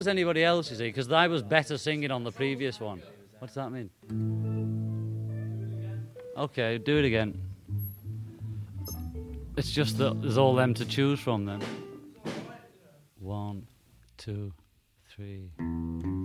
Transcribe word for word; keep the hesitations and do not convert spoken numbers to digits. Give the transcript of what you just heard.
as anybody else, you see, because I was better singing on the previous one. What does that mean? Okay, do it again. It's just that there's all them to choose from then. One, two, three.